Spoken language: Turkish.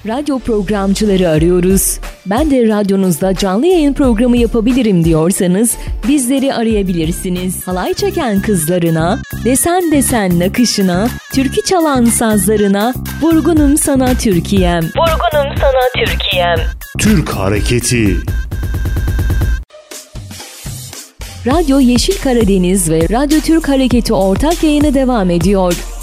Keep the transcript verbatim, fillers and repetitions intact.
Radyo programcıları arıyoruz. Ben de radyonuzda canlı yayın programı yapabilirim diyorsanız bizleri arayabilirsiniz. Halay çeken kızlarına, desen desen nakışına, türkü çalan sazlarına, vurgunum sana Türkiye'm. Vurgunum sana Türkiye'm. Türk Hareketi. Radyo Yeşil Karadeniz ve Radyo Türk Hareketi ortak yayını devam ediyor.